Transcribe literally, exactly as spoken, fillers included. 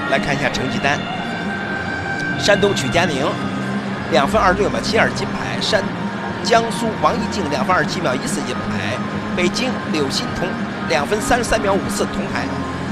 来看一下成绩单。山东曲佳宁两分二十六秒七二金牌，山江苏王艺静两分二十七秒一四银牌，北京柳欣彤两分三十三秒五四铜牌。